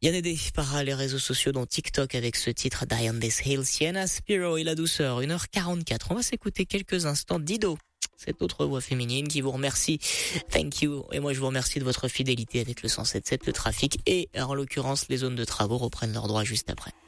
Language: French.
Bien aidé par les réseaux sociaux dont TikTok avec ce titre Die on This Hill, Sienna Spiro et la douceur, 1h44. On va s'écouter quelques instants Dido, cette autre voix féminine qui vous remercie. Thank you. Et moi je vous remercie de votre fidélité avec le 107.7, le trafic et en l'occurrence les zones de travaux reprennent leur droit juste après.